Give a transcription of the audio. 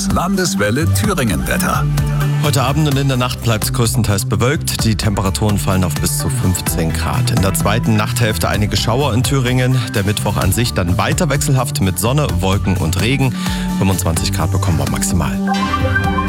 Landeswelle Thüringen-Wetter. Heute Abend und in der Nacht bleibt es größtenteils bewölkt. Die Temperaturen fallen auf bis zu 15 Grad. In der zweiten Nachthälfte einige Schauer in Thüringen. Der Mittwoch an sich dann weiter wechselhaft mit Sonne, Wolken und Regen. 25 Grad bekommen wir maximal.